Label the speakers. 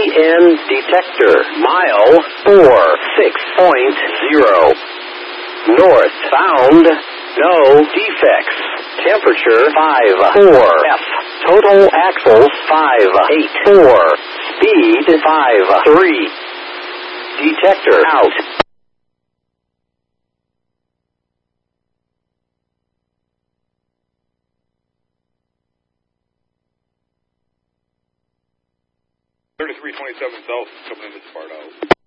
Speaker 1: EN detector. Mile 46.0. Northbound. No defects. Temperature 54 F. Total axles 584. Speed 53. Detector out.
Speaker 2: .3327 South coming in this part out.